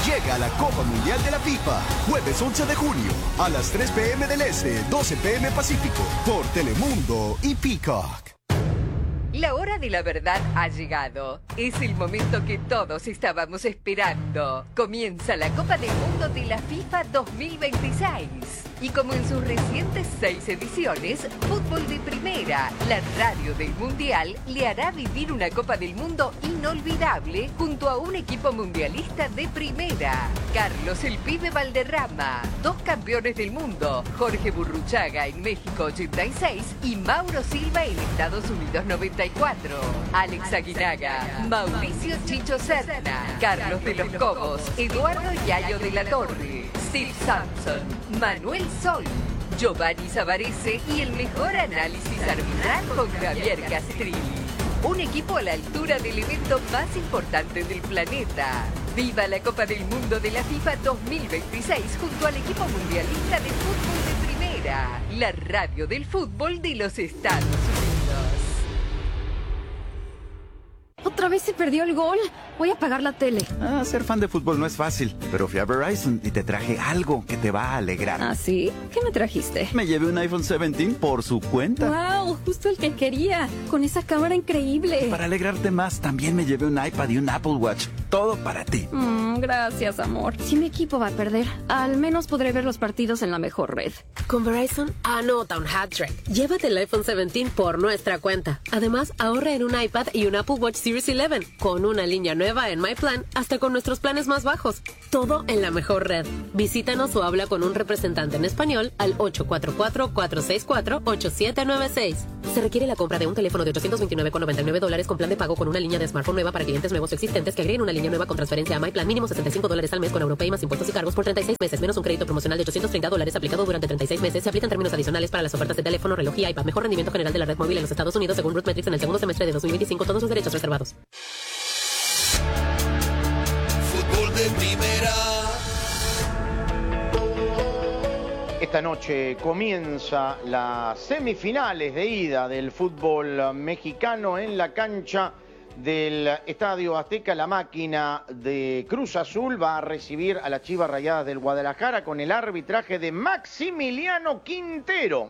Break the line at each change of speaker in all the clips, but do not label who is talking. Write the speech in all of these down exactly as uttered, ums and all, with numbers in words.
Llega a la Copa Mundial de la FIFA, jueves once de junio, a las tres pe eme del Este, doce pe eme Pacífico, por Telemundo y Peacock.
La hora de la verdad ha llegado. Es el momento que todos estábamos esperando. Comienza la Copa del Mundo de la FIFA dos mil veintiséis. Y como en sus recientes seis ediciones, Fútbol de Primera, la radio del Mundial, le hará vivir una Copa del Mundo inolvidable junto a un equipo mundialista de primera. Carlos el Pibe Valderrama, dos campeones del mundo, Jorge Burruchaga en México ochenta y seis y Mauro Silva en Estados Unidos noventa y cuatro. Alex Aguinaga, Mauricio Chicho Serna, Carlos de los Cobos, Eduardo Yayo de la Torre, Steve Sampson, Manuel Sol, Giovanni Savarese y el mejor análisis arbitral con Javier Castrilli. Un equipo a la altura del evento más importante del planeta. ¡Viva la Copa del Mundo de la FIFA dos mil veintiséis junto al equipo mundialista de fútbol de primera! La radio del fútbol de los Estados Unidos.
¿Otra vez se perdió el gol? Voy a apagar la tele.
Ah, ser fan de fútbol no es fácil, pero fui a Verizon y te traje algo que te va a alegrar.
¿Ah, sí? ¿Qué me trajiste?
Me llevé un iPhone diecisiete por su cuenta.
¡Wow! Justo el que quería, con esa cámara increíble.
Para alegrarte más, también me llevé un iPad y un Apple Watch. Todo para ti.
Mm, gracias, amor. Si mi equipo va a perder, al menos podré ver los partidos en la mejor red.
Con Verizon, anota un hat-trick. Llévate el iPhone diecisiete por nuestra cuenta. Además, ahorra en un iPad y un Apple Watch Series once, con una línea nueva en My Plan, hasta con nuestros planes más bajos. Todo en la mejor red. Visítanos o habla con un representante en español al ocho cuatro cuatro, cuatro seis cuatro, ocho siete nueve seis. Se requiere la compra de un teléfono de ochocientos veintinueve con noventa y nueve dólares con plan de pago con una línea de smartphone nueva para clientes nuevos o existentes que agreguen una línea nueva con transferencia a My Plan, mínimo sesenta y cinco dólares al mes con Europay más impuestos y cargos por treinta y seis meses, menos un crédito promocional de ochocientos treinta dólares aplicado durante treinta y seis meses. Se aplican términos adicionales para las ofertas de teléfono, reloj y iPad. Mejor rendimiento general de la red móvil en los Estados Unidos según Rootmetrics en el segundo semestre de dos mil veinticinco. Todos los derechos reservados.
Fútbol de Primera.
Esta noche comienza las semifinales de ida del fútbol mexicano en la cancha del Estadio Azteca. La máquina de Cruz Azul va a recibir a las Chivas Rayadas del Guadalajara con el arbitraje de Maximiliano Quintero.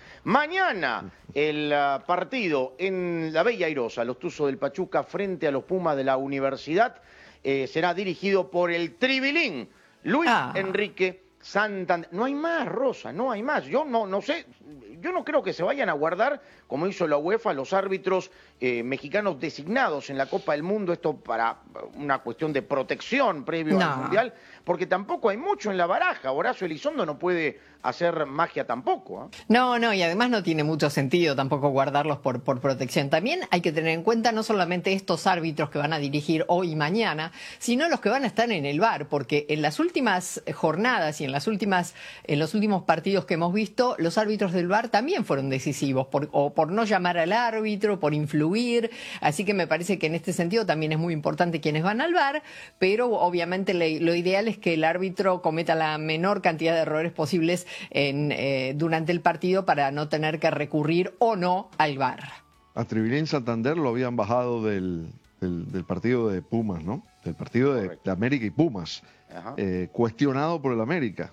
Mañana el partido en la Bella Airosa, los Tuzos del Pachuca frente a los Pumas de la Universidad, eh, será dirigido por el tribilín Luis ah. Enrique Santander. No hay más, Rosa, no hay más. Yo no, no sé, yo no creo que se vayan a guardar, como hizo la UEFA, los árbitros eh, mexicanos designados en la Copa del Mundo, esto para una cuestión de protección previo no. al Mundial, porque tampoco hay mucho en la baraja. Horacio Elizondo no puede hacer magia tampoco. ¿eh?
No, no, y además no tiene mucho sentido tampoco guardarlos por, por protección. También hay que tener en cuenta no solamente estos árbitros que van a dirigir hoy y mañana, sino los que van a estar en el V A R, porque en las últimas jornadas y en las últimas, en los últimos partidos que hemos visto, los árbitros del V A R también fueron decisivos, por, o por no llamar al árbitro, por influir. Así que me parece que en este sentido también es muy importante quienes van al V A R, pero obviamente le, lo ideal es que el árbitro cometa la menor cantidad de errores posibles En, eh, durante el partido para no tener que recurrir o no al V A R.
A Tribilín Santander lo habían bajado del, del, del partido de Pumas, ¿no? Del partido de, de América y Pumas, eh, cuestionado por el América.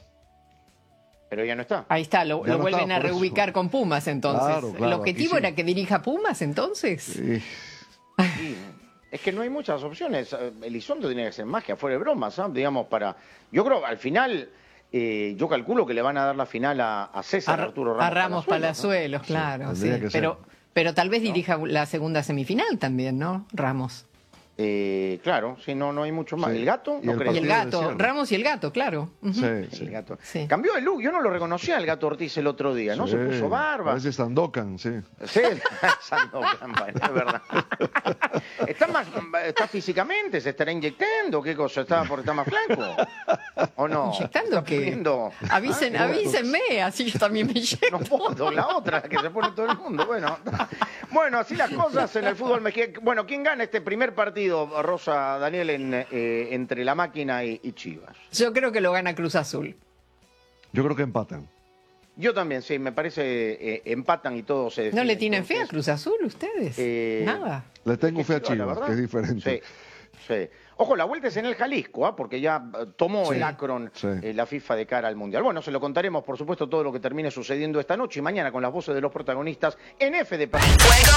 Pero ya no está.
Ahí está, lo, lo no vuelven a reubicar eso. Con Pumas entonces.
Claro, claro,
¿El objetivo
sí.
era que dirija Pumas entonces?
Sí.
Sí. Es que no hay muchas opciones. Elizondo tiene que hacer magia, fuera de bromas, ¿sabes? Digamos, para... Yo creo, al final... Eh, yo calculo que le van a dar la final a, a César
a,
Arturo Ramos
a Ramos Palazuelos, ¿no? Claro, sí, sí. Pero, pero tal vez ¿no? dirija la segunda semifinal también, ¿no? Ramos.
Eh, claro, sí, no, no hay mucho más.
Sí.
¿El gato?
Y
no
el,
creo.
Y el gato, Ramos y el gato, claro. Uh-huh.
Sí,
el
sí.
gato.
Sí.
Cambió el look, yo no lo reconocía al gato Ortiz el otro día, ¿no?
Sí.
Se puso barba.
Parece Sandokan, sí.
Sí, Sandokan, bueno, es verdad. ¿Está más, está físicamente? ¿Se estará inyectando? ¿Qué cosa? ¿Está porque está más flaco? ¿O no?
¿Inyectando qué?
Poniendo...
Avisen,
ah,
avísenme, así yo también me inyecto.
No puedo, la otra, la que se pone todo el mundo. Bueno, bueno, así las cosas en el fútbol mexicano. Bueno, ¿quién gana este primer partido, Rosa, Daniel, en, eh, entre la máquina y, y Chivas?
Yo creo que lo gana Cruz Azul.
Yo creo que empatan.
Yo también, sí, me parece eh, empatan y todo se define.
¿No le tienen
entonces,
fe a Cruz Azul ustedes?
eh,
Nada.
Le tengo
es
fe a
que, la
Chivas,
verdad,
que es diferente.
Sí. Sí. Ojo, la vuelta es en el Jalisco, ¿eh? Porque ya tomó
Sí,
el Akron
sí.
eh, la FIFA de cara al Mundial. Bueno, se lo contaremos, por supuesto, todo lo que termine sucediendo esta noche y mañana con las voces de los protagonistas en F de